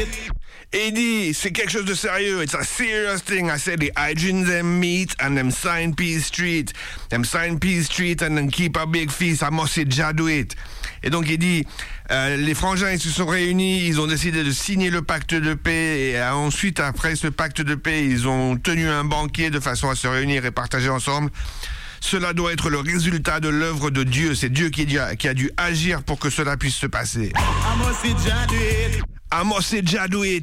Et il dit, c'est quelque chose de sérieux. It's a serious thing. I said, the hygiene them meat and them sign Peace Street. Them sign Peace Street and then keep a big feast. I must say, just do it. Et donc il dit, les frangins ils se sont réunis, ils ont décidé de signer le pacte de paix et ensuite après ce pacte de paix ils ont tenu un banquet de façon à se réunir et partager ensemble. Cela doit être le résultat de l'œuvre de Dieu. C'est Dieu qui a dû agir pour que cela puisse se passer. Amos et Jadouit.